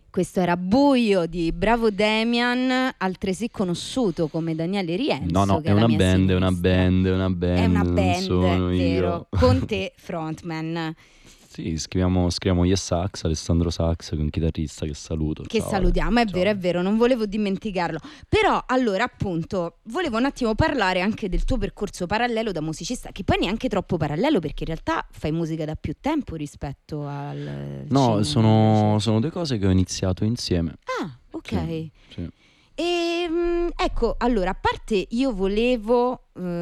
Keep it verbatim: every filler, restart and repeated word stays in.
Questo era Buio di Bravo Damian, altresì conosciuto come Daniele Rienzo. No, no, che è una alla mia band, è una sinistra. band, è una band. È una non band, sono vero? io. Con te frontman. Sì, scriviamo, scriviamo Yes Sax, Alessandro Sax, che è un chitarrista che saluto. Che Ciao, salutiamo, è ciao. vero, è vero, non volevo dimenticarlo. Però, allora, appunto, volevo un attimo parlare anche del tuo percorso parallelo da musicista, che poi neanche troppo parallelo, perché in realtà fai musica da più tempo rispetto al No, cinema, sono, invece. sono due cose che ho iniziato insieme. Ah, ok. Sì, sì. E mm, ecco, allora, a parte io volevo... eh,